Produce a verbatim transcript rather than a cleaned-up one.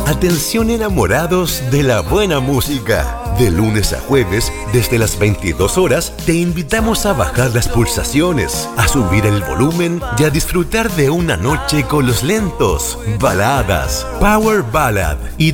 Atención enamorados de la buena música. De lunes a jueves, desde las veintidós horas, te invitamos a bajar las pulsaciones, a subir el volumen y a disfrutar de una noche con los lentos, baladas, power ballad y